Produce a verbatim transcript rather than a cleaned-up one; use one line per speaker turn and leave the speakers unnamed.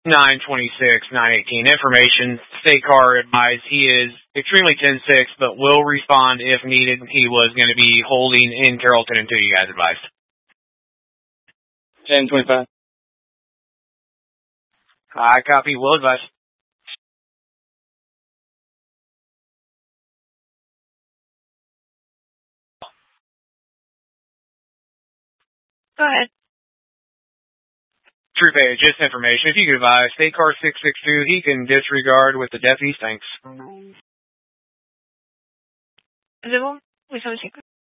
nine twenty-six, nine eighteen. Information, State Car advised he is extremely ten six, but will respond if needed. He was going to be holding in Carrollton until you guys advised.
ten twenty-five.
I copy, will advise.
Go ahead.
Troop A, just information. If you could advise, State Car six six two, he can disregard with the deputies. Thanks.
C'est bon? Oui, ça aussi.